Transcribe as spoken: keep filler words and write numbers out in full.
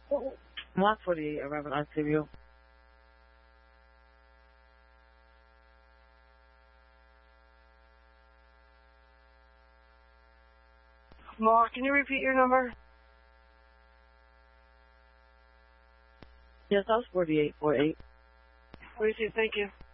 one forty-eight, arrival Ontario. Ma, can you repeat your number? Yes, that was forty-eight, forty-eight. forty-two, thank you.